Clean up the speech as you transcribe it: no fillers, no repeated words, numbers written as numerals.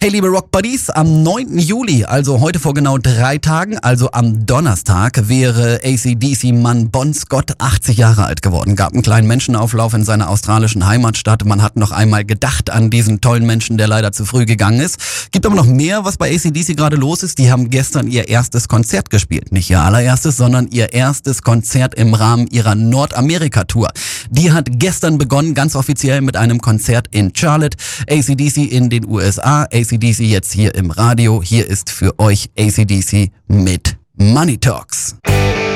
Hey liebe Rock Buddies, am 9. Juli, also heute vor genau 3 Tagen, also am Donnerstag, wäre AC/DC-Mann Bon Scott 80 Jahre alt geworden. Gab einen kleinen Menschenauflauf in seiner australischen Heimatstadt. Man hat noch einmal gedacht an diesen tollen Menschen, der leider zu früh gegangen ist. Gibt aber noch mehr, was bei AC/DC gerade los ist. Die haben gestern ihr erstes Konzert gespielt. Nicht ihr allererstes, sondern ihr erstes Konzert im Rahmen ihrer Nordamerika-Tour. Die hat gestern begonnen, ganz offiziell mit einem Konzert in Charlotte. AC/DC in den USA, AC/DC jetzt hier im Radio. Hier ist für euch AC/DC mit Money Talks.